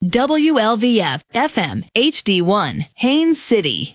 WLVF FM HD1, Haines City.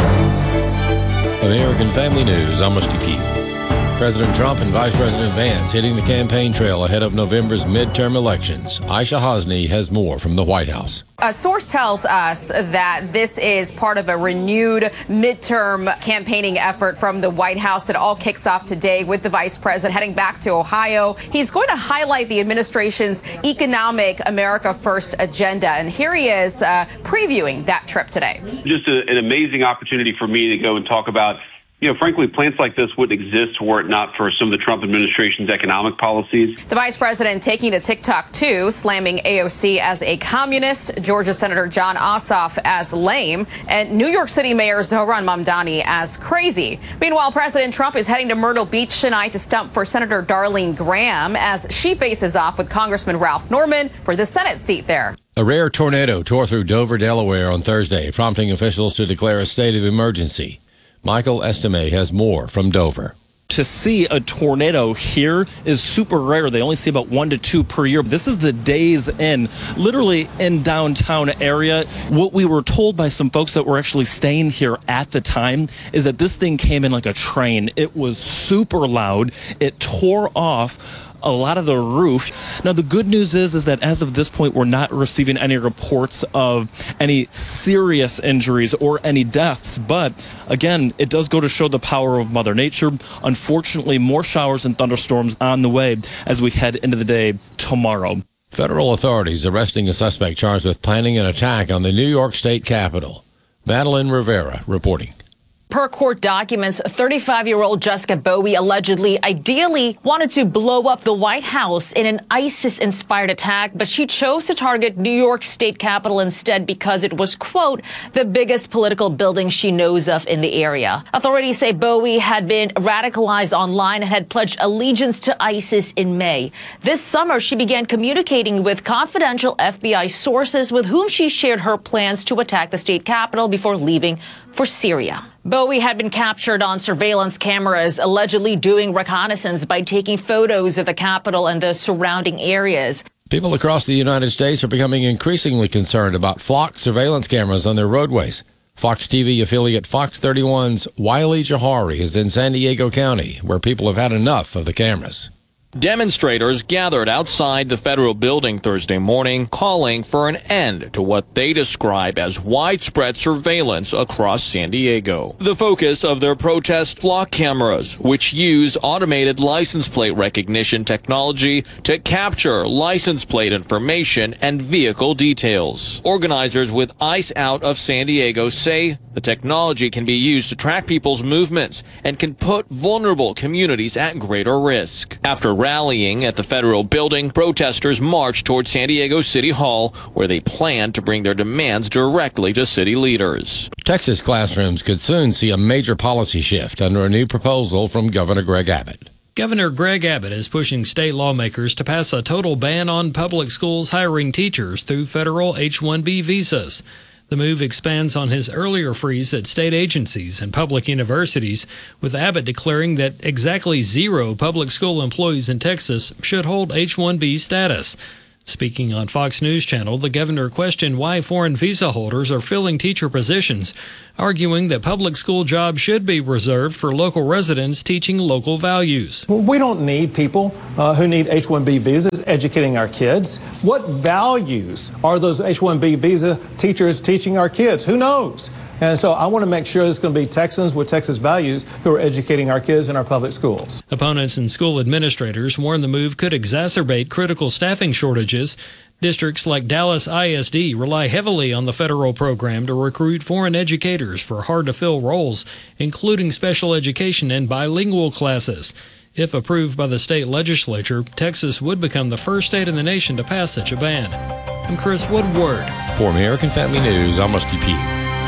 American Family News, I'm Rusty Pugh. President Trump and Vice President Vance hitting the campaign trail ahead of November's midterm elections. Aisha Hosni has more from the White House. A source tells us that this is part of a renewed midterm campaigning effort from the White House. It all kicks off today with the vice president heading back to Ohio. He's going to highlight the administration's economic America First agenda. And here he is previewing that trip today. Just an amazing opportunity for me to go and talk about, frankly, plans like this wouldn't exist were it not for some of the Trump administration's economic policies. The vice president taking to TikTok, too, slamming AOC as a communist, Georgia Senator Jon Ossoff as lame, and New York City Mayor Zohran Mamdani as crazy. Meanwhile, President Trump is heading to Myrtle Beach tonight to stump for Senator Darlene Graham as she faces off with Congressman Ralph Norman for the Senate seat there. A rare tornado tore through Dover, Delaware on Thursday, prompting officials to declare a state of emergency. Michael Estime has more from Dover. To see a tornado here is super rare. They only see about 1 to 2 per year. This is the Days Inn, literally in downtown area. What we were told by some folks that were actually staying here at the time is that this thing came in like a train. It was super loud. It tore off a lot of the roof. Now, the good news is that as of this point, we're not receiving any reports of any serious injuries or any deaths. But again, it does go to show the power of Mother Nature. Unfortunately, more showers and thunderstorms on the way as we head into the day tomorrow. Federal authorities arresting a suspect charged with planning an attack on the New York State Capitol. Madeline Rivera reporting. Per court documents, 35-year-old Jessica Bowie allegedly, ideally wanted to blow up the White House in an ISIS-inspired attack, but she chose to target New York State Capitol instead because it was, quote, the biggest political building she knows of in the area. Authorities say Bowie had been radicalized online and had pledged allegiance to ISIS in May. This summer, she began communicating with confidential FBI sources with whom she shared her plans to attack the state capitol before leaving for Syria. Bowie had been captured on surveillance cameras, allegedly doing reconnaissance by taking photos of the Capitol and the surrounding areas. People across the United States are becoming increasingly concerned about flock surveillance cameras on their roadways. Fox TV affiliate Fox 31's Wiley Johari is in San Diego County, where people have had enough of the cameras. Demonstrators gathered outside the federal building Thursday morning, calling for an end to what they describe as widespread surveillance across San Diego. The focus of their protest, flock cameras, which use automated license plate recognition technology to capture license plate information and vehicle details. Organizers with ICE Out of San Diego say the technology can be used to track people's movements and can put vulnerable communities at greater risk. After rallying at the federal building, protesters marched toward San Diego City Hall, where they plan to bring their demands directly to city leaders. Texas classrooms could soon see a major policy shift under a new proposal from Governor Greg Abbott. Governor Greg Abbott is pushing state lawmakers to pass a total ban on public schools hiring teachers through federal H-1B visas. The move expands on his earlier freeze at state agencies and public universities, with Abbott declaring that exactly 0 public school employees in Texas should hold H-1B status. Speaking on Fox News Channel, the governor questioned why foreign visa holders are filling teacher positions, arguing that public school jobs should be reserved for local residents teaching local values. Well, we don't need people who need H-1B visas educating our kids. What values are those H-1B visa teachers teaching our kids? Who knows? And so I want to make sure there's going to be Texans with Texas values who are educating our kids in our public schools. Opponents and school administrators warn the move could exacerbate critical staffing shortages. Districts like Dallas ISD rely heavily on the federal program to recruit foreign educators for hard-to-fill roles, including special education and bilingual classes. If approved by the state legislature, Texas would become the first state in the nation to pass such a ban. I'm Chris Woodward. For American Family News, I'm Rusty Pugh.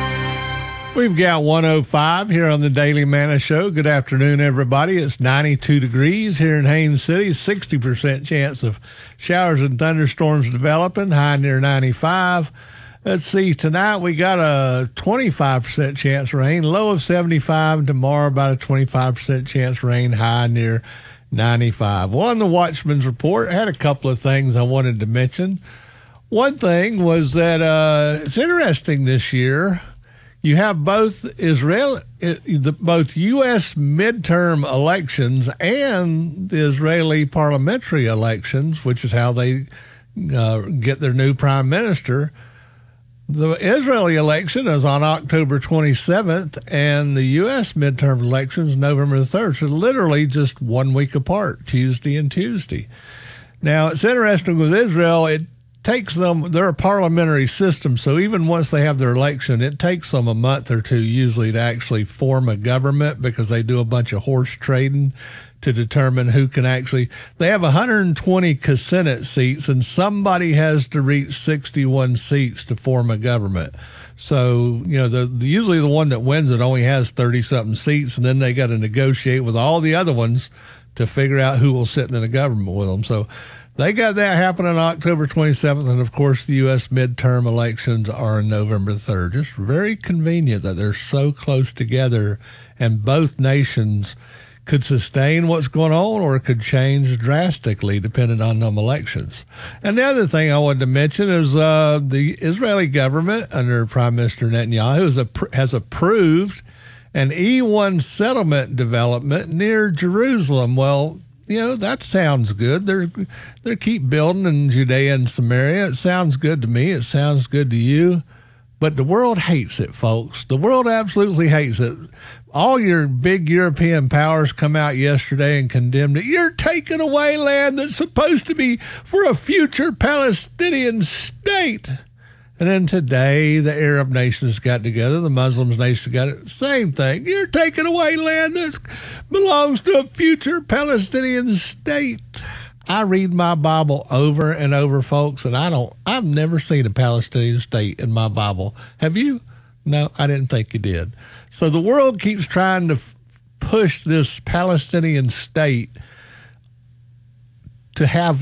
We've got 105 here on the Daily Manna Show. Good afternoon, everybody. It's 92 degrees here in Haines City. 60% chance of showers and thunderstorms developing, high near 95. Let's see, tonight we got a 25% chance rain, low of 75. Tomorrow about a 25% chance rain, high near 95. Well, on the Watchman's Report, I had a couple of things I wanted to mention. One thing was that it's interesting this year. You have both U.S. midterm elections and the Israeli parliamentary elections, which is how they get their new prime minister. The Israeli election is on October 27th, and the U.S. midterm elections November the 3rd. So literally just 1 week apart, Tuesday and Tuesday. Now, it's interesting with Israel, it takes them, they're a parliamentary system, so even once they have their election, it takes them a month or two usually to actually form a government because they do a bunch of horse trading to determine who can actually, they have 120 Senate seats, and somebody has to reach 61 seats to form a government. So, usually the one that wins it only has 30-something seats, and then they got to negotiate with all the other ones to figure out who will sit in a government with them. So they got that happening on October 27th, and of course the U.S. midterm elections are on November 3rd. Just very convenient that they're so close together, and both nations could sustain what's going on or it could change drastically depending on them elections. And the other thing I wanted to mention is the Israeli government under Prime Minister Netanyahu has approved an E1 settlement development near Jerusalem. Well, that sounds good. They keep building in Judea and Samaria. It sounds good to me. It sounds good to you. But the world hates it, folks. The world absolutely hates it. All your big European powers come out yesterday and condemned it. You're taking away land that's supposed to be for a future Palestinian state. And then today, the Arab nations got together, the Muslim nations got it. Same thing. You're taking away land that belongs to a future Palestinian state. I read my Bible over and over, folks, and I've never seen a Palestinian state in my Bible. Have you? No, I didn't think you did. So the world keeps trying to push this Palestinian state to have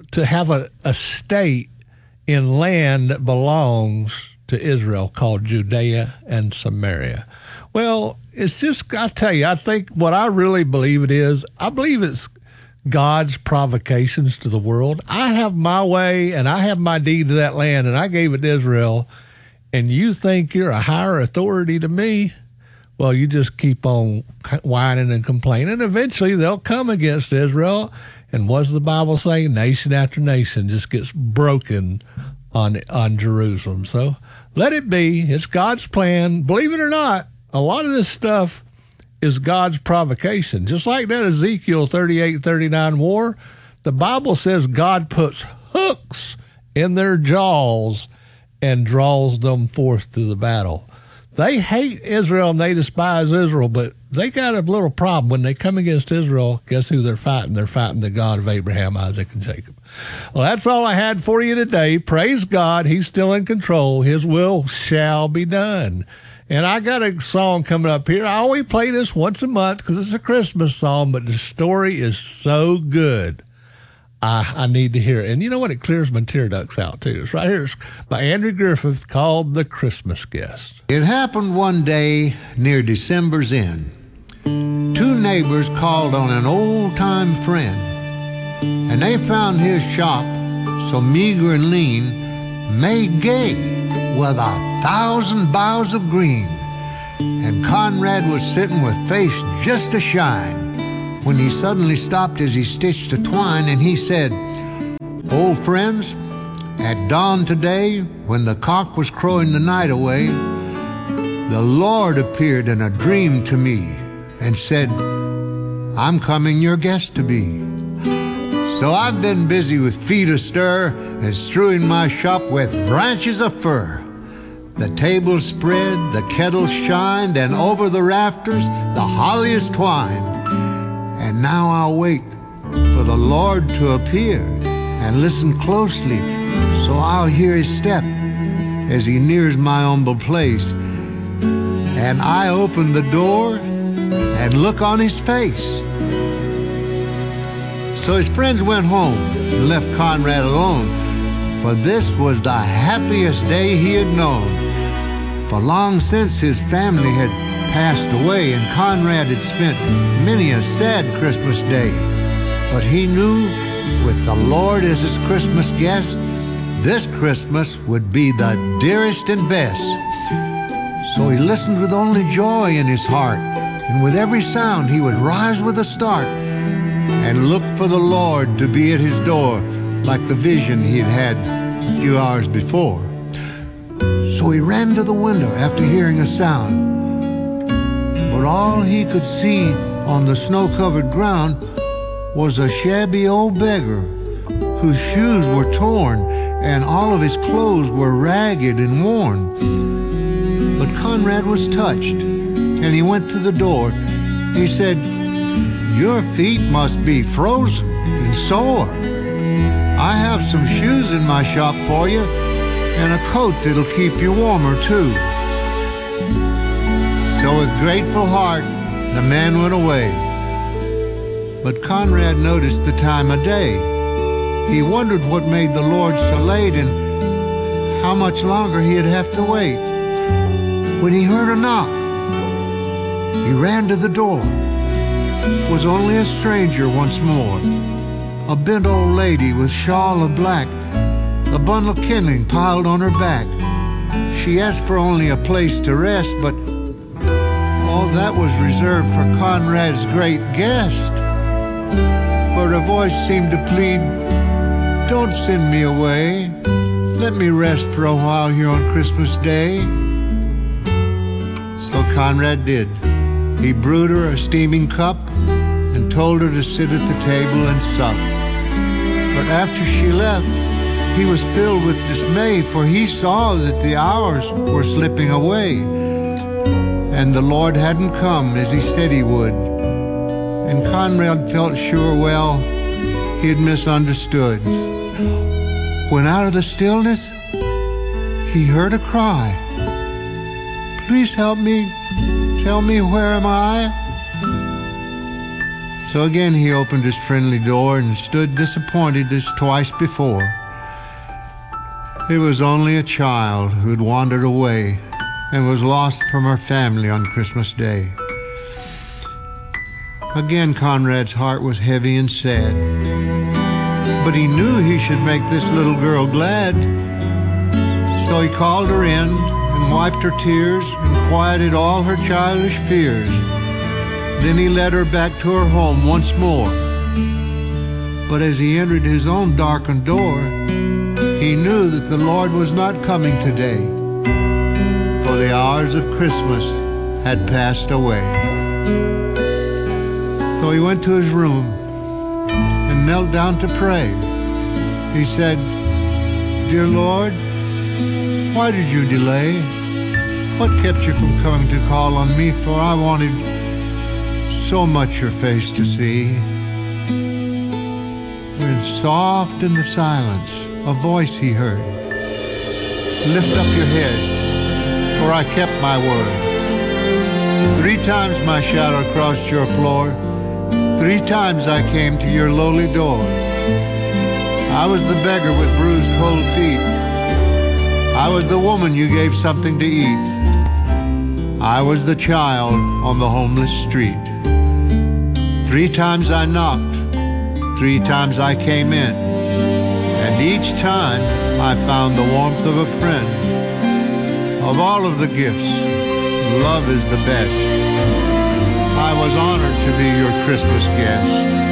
a state in land that belongs to Israel called Judea and Samaria. Well, it's just, I tell you, I think what I really believe it is, I believe it's God's provocations to the world. I have my way and I have my deed to that land and I gave it to Israel, and you think you're a higher authority to me? Well, you just keep on whining and complaining. Eventually they'll come against Israel. And what does the Bible say? Nation after nation just gets broken on Jerusalem. So let it be. It's God's plan. Believe it or not, a lot of this stuff is God's provocation. Just like that Ezekiel 38-39 war, the Bible says God puts hooks in their jaws and draws them forth to the battle. They hate Israel and they despise Israel, but they got a little problem. When they come against Israel, guess who they're fighting? They're fighting the God of Abraham, Isaac, and Jacob. Well, that's all I had for you today. Praise God. He's still in control. His will shall be done. And I got a song coming up here. I always play this once a month because it's a Christmas song, but the story is so good. I need to hear it. And you know what? It clears my tear ducts out, too. It's right here. It's by Andrew Griffith, called The Christmas Guest. It happened one day near December's end. Two neighbors called on an old-time friend, and they found his shop so meager and lean, made gay with 1,000 boughs of green. And Conrad was sitting with face just a shine when he suddenly stopped as he stitched the twine, and he said, "Old friends, at dawn today, when the cock was crowing the night away, the Lord appeared in a dream to me and said, 'I'm coming your guest to be.' So I've been busy with feet astir and strewing my shop with branches of fir. The table spread, the kettle shined, and over the rafters the holly is twined. And now I'll wait for the Lord to appear and listen closely so I'll hear his step as he nears my humble place. And I open the door and look on his face." So his friends went home and left Conrad alone, for this was the happiest day he had known. For long since his family had passed away, and Conrad had spent many a sad Christmas day. But he knew, with the Lord as his Christmas guest, this Christmas would be the dearest and best. So he listened with only joy in his heart, and with every sound he would rise with a start and look for the Lord to be at his door, like the vision he had had a few hours before. So he ran to the window after hearing a sound, but all he could see on the snow-covered ground was a shabby old beggar whose shoes were torn and all of his clothes were ragged and worn. But Conrad was touched, and he went to the door. He said, "Your feet must be frozen and sore. I have some shoes in my shop for you, and a coat that'll keep you warmer too." So with grateful heart, the man went away. But Conrad noticed the time of day. He wondered what made the Lord so late and how much longer he'd have to wait. When he heard a knock, he ran to the door. It was only a stranger once more, a bent old lady with shawl of black, a bundle of kindling piled on her back. She asked for only a place to rest, but all that was reserved for Conrad's great guest. But her voice seemed to plead, "Don't send me away. Let me rest for a while here on Christmas Day." So Conrad did. He brewed her a steaming cup and told her to sit at the table and sup. But after she left, he was filled with dismay, for he saw that the hours were slipping away, and the Lord hadn't come as he said he would. And Conrad felt sure, well, he had misunderstood. When out of the stillness, he heard a cry. "Please help me. Tell me, where am I?" So again he opened his friendly door and stood disappointed as twice before. It was only a child who had wandered away and was lost from her family on Christmas Day. Again, Conrad's heart was heavy and sad, but he knew he should make this little girl glad. So he called her in and wiped her tears and quieted all her childish fears. Then he led her back to her home once more. But as he entered his own darkened door, he knew that the Lord was not coming today, for the hours of Christmas had passed away. So he went to his room and knelt down to pray. He said, "Dear Lord, why did you delay? What kept you from coming to call on me? For I wanted so much your face to see." When soft in the silence, a voice he heard, "Lift up your head, for I kept my word. 3 times my shadow crossed your floor. 3 times I came to your lowly door. I was the beggar with bruised cold feet. I was the woman you gave something to eat. I was the child on the homeless street. 3 times I knocked, 3 times I came in, and each time I found the warmth of a friend. Of all of the gifts, love is the best. I was honored to be your Christmas guest."